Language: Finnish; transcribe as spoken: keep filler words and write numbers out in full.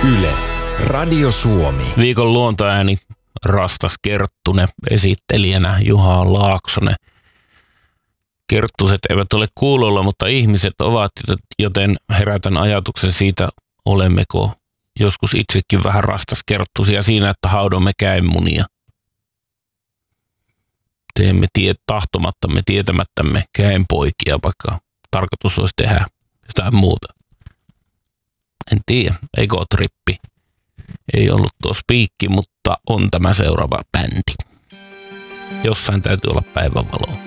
Yle, Radio Suomi. Viikon luontoääni Rastas Kerttunen, esittelijänä Juha Laaksonen. Kerttuset eivät ole kuulolla, mutta ihmiset ovat, joten herätän ajatuksen siitä, olemmeko joskus itsekin vähän rastaskerttusia siinä, että haudomme käenmunia. Teemme tie, tahtomattamme, tietämättämme käenpoikia, vaikka tarkoitus olisi tehdä jotain muuta. En tiedä, egotrippi. Ei ollut tuo spiikki, mutta on tämä seuraava bändi. Jossain täytyy olla päivänvaloa.